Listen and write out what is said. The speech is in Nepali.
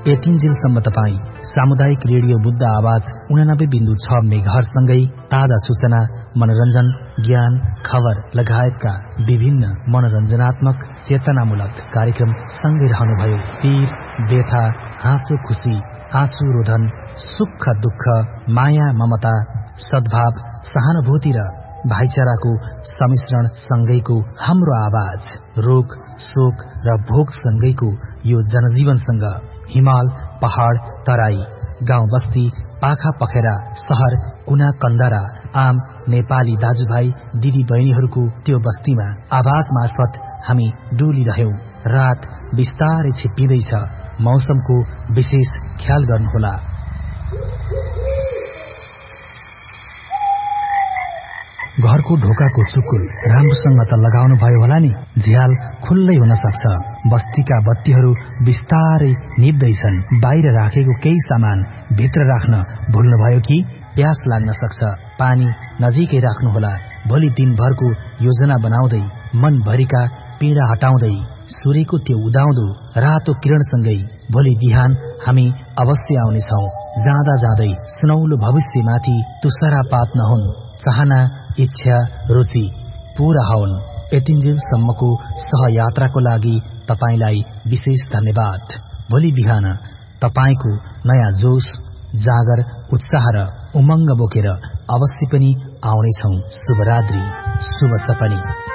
यतिन्जेलसम्म तपाईँ सामुदायिक रेडियो बुद्ध आवाज 89.6 मेगाहर्जसँगै ताजा सूचना, मनोरञ्जन, ज्ञान, खबर लगायतका विभिन्न मनोरञ्जनात्मक चेतनामूलक कार्यक्रम सँगै रहनुभयो। पीर, व्यथा, हाँसो खुशी, आँसु रोधन, सुख दुःख, माया ममता, सद्भाव, सहानुभूति र भाइचाराको सम्मिश्रण सँगैको हाम्रो आवाज, रोग, शोक र भोग सँगैको यो जनजीवनसँग हिमाल, पहाड, तराई, गाउँ बस्ती, पाखा पखेरा, शहर, कुना कन्दरा, आम नेपाली दाजुभाइ दिदी बहिनीहरूको त्यो बस्तीमा आवाज मार्फत हामी डुलिरह्यौं। रात बिस्तारै छिप्पिँदैछ, मौसमको विशेष ख्याल गर्नुहोला। घरको ढोकाको चुकुल राम्रोसँग त लगाउनु भयो होला नि, झ्याल खुल्लै हुन सक्छ। बस्तीका बत्तीहरू बिस्तारै निप्दैछन्। बाहिर राखेको केही सामान भित्र राख्न भुल्नुभयो कि? प्यास लाग्न सक्छ, पानी नजिकै राख्नुहोला। भोलि दिनभरको योजना बनाउँदै, मनभरिका पीडा हटाउँदै, सूर्यको त्यो उदाउँदो रातो किरणसँगै भोलि बिहान हामी अवश्य आउनेछौं। जाँदा जाँदै सुनौलो भविष्यमाथि तुषारपात नहुन्, चाहना, इच्छा, रुचि पूरा हुन्। यतिन्जेलसम्मको सहयात्राको लागि तपाईलाई विशेष धन्यवाद। भोलि बिहान तपाईको नयाँ जोश, जागर, उत्साह र उमंग बोकेर अवश्य पनि आउनेछौं। शुभरात्रि, शुभ सपनी।